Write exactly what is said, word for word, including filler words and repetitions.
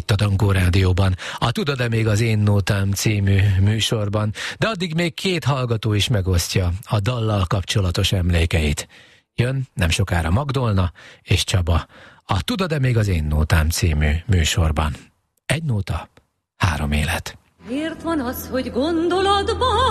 itt a Dankó Rádióban, a Tudod-e még az Én Nótám című műsorban, de addig még két hallgató is megosztja a dallal kapcsolatos emlékeit. Jön nem sokára Magdolna és Csaba, a Tudod-e még az Én Nótám című műsorban. Egy nóta, három élet. Miért van az, hogy gondolatban